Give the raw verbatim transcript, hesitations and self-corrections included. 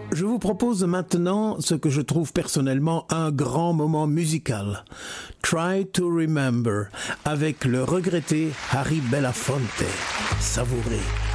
Je vous propose maintenant ce que je trouve personnellement un grand moment musical. Try to Remember, avec le regretté Harry Belafonte. Savourez.